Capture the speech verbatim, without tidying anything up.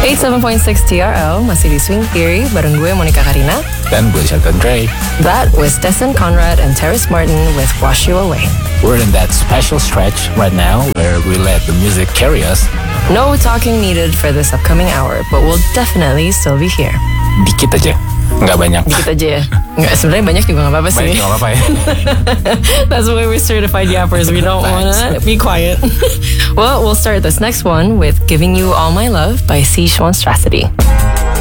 eighty-seven point six T R L, masih di Swing Theory, bareng gue Monica Karina. Dan gue Shelton Dre. That was Destin Conrad and Terrace Martin with Wash You Away. We're in that special stretch right now where we let the music carry us. No talking needed for this upcoming hour, but we'll definitely still be here. Dikit aja, nggak banyak. Dikit aja ya. Nggak, sebenarnya banyak juga nggak apa-apa sih. Banyak nggak apa-apa ya. That's why we're certified yappers. We don't wanna be quiet. Well, we'll start this next one with Giving You All My Love by C. Monstrosity.